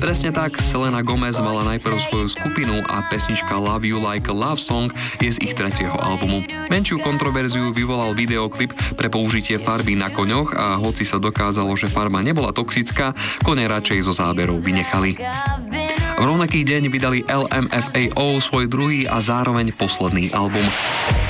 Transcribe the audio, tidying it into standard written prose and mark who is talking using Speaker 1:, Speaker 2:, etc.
Speaker 1: Presne tak, Selena Gomez mala najprv svoju skupinu a pesnička Love You Like a Love Song je z ich tretieho albumu. Menšiu kontroverziu vyvolal videoklip pre použitie farby na koňoch a hoci sa dokázalo, že farba nebola toxická, kone radšej zo záberov vynechali. V rovnaký deň vydali LMFAO svoj druhý a zároveň posledný album.